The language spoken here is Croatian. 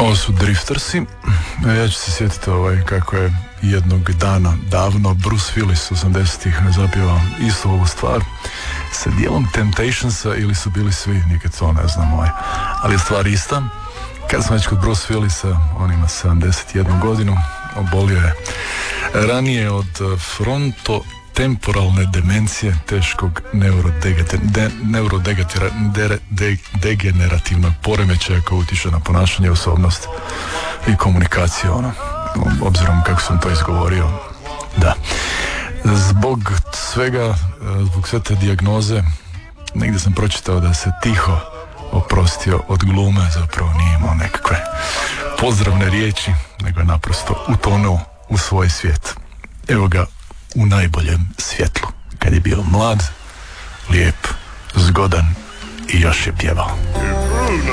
Ovo su Driftersi. Ja ću se sjetiti kako je jednog dana davno Bruce Willis 80-ih zapjevao istu ovu stvar sa dijelom Temptationsa, ili su bili svi, nikad to ne znam, ali je stvar ista. Kad sam već kod Bruce Willisa, on ima 71 godinu, obolio je ranije od frontotemporalne demencije, teškog neurodegenerativnog poremećaja koji utječe na ponašanje, osobnost i komunikaciju, obzirom kako sam to izgovorio. Da. Zbog svega, zbog sve te dijagnoze, negdje sam pročitao da se tiho oprostio od glume, zapravo nije imao nekakve pozdravne riječi, nego je naprosto utonuo u svoj svijet. Evo ga u najboljem svjetlu, kad je bio mlad, lijep, zgodan i još je pjevao.